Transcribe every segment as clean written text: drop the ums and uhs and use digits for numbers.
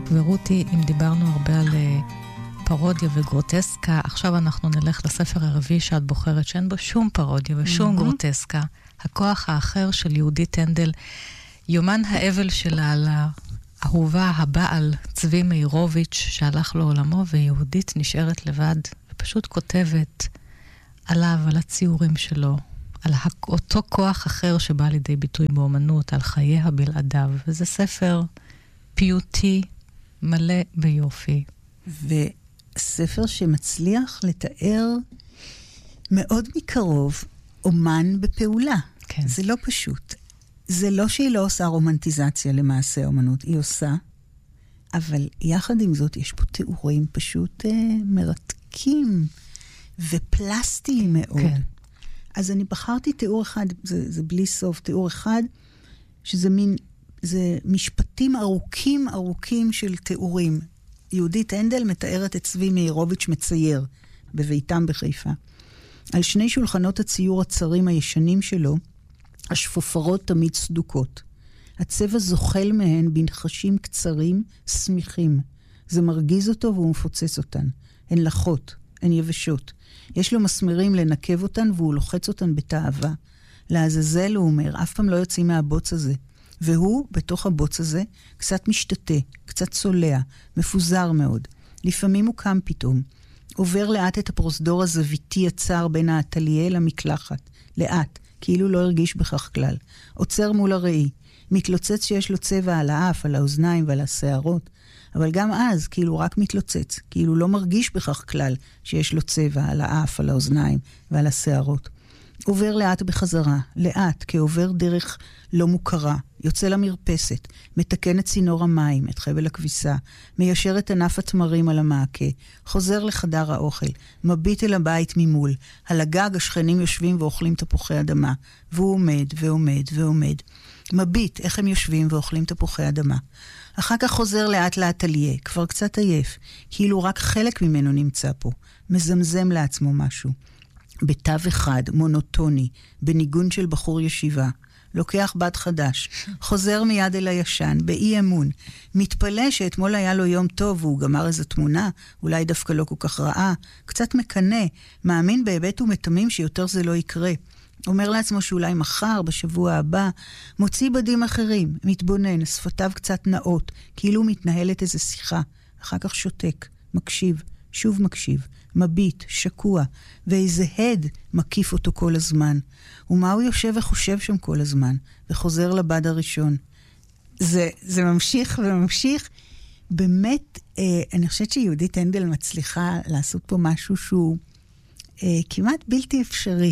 ורותי, אם דיברנו הרבה על פרודיה וגרוטסקה, עכשיו אנחנו נלך לספר הרביעי שאת בוחרת, שאין בו שום פרודיה ושום גרוטסקה. הכוח האחר של יהודית הנדל, יומן האבל שלה על האהובה הבעל צבי מאירוביץ' שהלך לעולמו, ויהודית נשארת לבד ופשוט כותבת עליו, על הציורים שלו, על אותו כוח אחר שבא לידי ביטוי באומנות, על חייה בלעדיו. וזה ספר פיוטי מלא ביופי. וספר שמצליח לתאר מאוד מקרוב אומן בפעולה. כן. זה לא פשוט. זה לא שהיא לא עושה רומנטיזציה למעשה אומנות, היא עושה, אבל יחד עם זאת יש פה תיאורים פשוט מרתקים ופלסטיים מאוד. כן. אז אני בחרתי תיאור אחד, זה בלי סוף, תיאור אחד, שזה מין, זה משפטים ארוכים של תיאורים. יהודית הנדל מתארת את צבי מאירוביץ' מצייר בביתם בחיפה. על שני שולחנות הציור הצרים הישנים שלו, השפופרות תמיד סדוקות. הצבע זוחל מהן בנחשים קצרים, סמיכים. זה מרגיז אותו והוא מפוצץ אותן. הן לחות, הן יבשות. יש לו מסמרים לנקב אותן והוא לוחץ אותן בתאווה. לעזאזל, הוא אומר, אף פעם לא יוצאים מהבוץ הזה. והוא, בתוך הבוץ הזה, קצת משתתה, קצת צולע, מפוזר מאוד. לפעמים הוא קם פתאום. עובר לאט את הפרוזדור הזוויתי הצר בין האטליה למקלחת. לאט, כאילו לא הרגיש בכך כלל. עוצר מול הראי. מתלוצץ שיש לו צבע על האף, על האוזניים ועל השערות. אבל גם אז, כאילו רק מתלוצץ. כאילו לא מרגיש בכך כלל שיש לו צבע על האף, על האוזניים ועל השערות. עובר לאט בחזרה, לאט, כעובר דרך לא מוכרה, יוצא למרפסת, מתקן את צינור המים, את חבל הכביסה, מיישר את ענף התמרים על המעקה, חוזר לחדר האוכל, מביט אל הבית ממול, על הגג השכנים יושבים ואוכלים תפוחי אדמה, והוא עומד ועומד ועומד. מביט איך הם יושבים ואוכלים תפוחי אדמה. אחר כך חוזר לאט לאטליה, כבר קצת עייף, כאילו רק חלק ממנו נמצא פה, מזמזם לעצמו משהו. בתו אחד, מונוטוני, בניגון של בחור ישיבה. לוקח בת חדש, חוזר מיד אל הישן, באי אמון. מתפלא שאתמול היה לו יום טוב, והוא גמר איזו תמונה, אולי דווקא לא כל כך רעה. קצת מקנה, מאמין בהיבט ומתמים שיותר זה לא יקרה. אומר לעצמו שאולי מחר, בשבוע הבא, מוציא בדים אחרים, מתבונן, שפתיו קצת נאות, כאילו מתנהלת איזו שיחה. אחר כך שותק, מקשיב, שוב מקשיב. מביט, שקוע, ואיזה הד מקיף אותו כל הזמן. ומה הוא יושב וחושב שם כל הזמן, וחוזר לבד הראשון. זה ממשיך וממשיך. באמת, אני חושבת שיהודית הנדל מצליחה לעשות פה משהו שהוא כמעט בלתי אפשרי.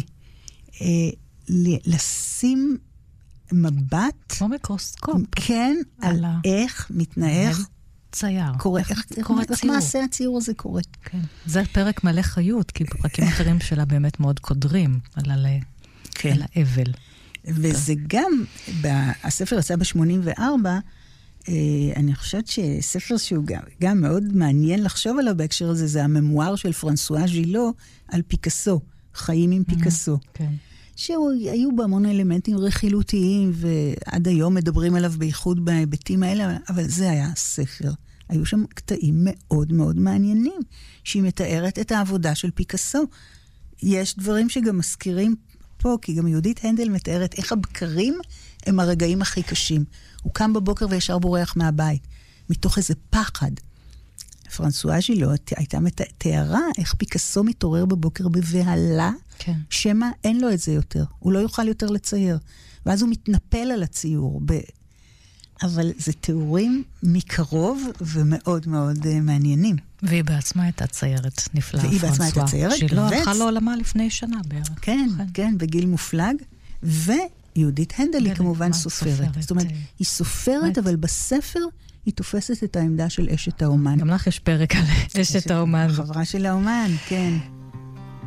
לשים מבט, כמו מיקרוסקופ. כן, על איך מתנהל צייר. קורה, איך מעשה הציור הזה קורה. כן. זה פרק מלא חיות, כי פרקים אחרים שלה באמת מאוד קודרים על האבל. וזה גם, הספר יצא ב-84, אני חושבת שספר שהוא גם מאוד מעניין לחשוב עליו בהקשר הזה, זה הממואר של פרנסואה ז'ילו על פיקאסו, חיים עם פיקאסו. כן. שהיו בהמון אלמנטים רכילותיים, ועד היום מדברים עליו בייחוד בהיבטים האלה, אבל זה היה ספר. היו שם קטעים מאוד מאוד מעניינים, שהיא מתארת את העבודה של פיקאסו. יש דברים שגם מזכירים פה, כי גם יהודית הנדל מתארת איך הבקרים הם הרגעים הכי קשים. הוא קם בבוקר וישר בורח מהבית, מתוך איזה פחד. פרנסואה ז'ילו הייתה תיארה איך פיקאסו מתעורר בבוקר בבהלה, כן. שמה אין לו את זה יותר. הוא לא יוכל יותר לצייר. ואז הוא מתנפל על הציור. אבל זה תיאורים מקרוב ומאוד מאוד מעניינים. והיא בעצמה הייתה ציירת נפלאה, והיא בעצמה הייתה ציירת. שהיא לא הלכה לעולמה לפני שנה בערך. כן, כן, בגיל מופלג. ויהודית הנדל היא כמובן סופרת. זאת אומרת, היא סופרת, אבל בספר היא תופסת את העמדה של אשת האומן. גם לך יש פרק על אשת האומן. חברה של האומן, כן.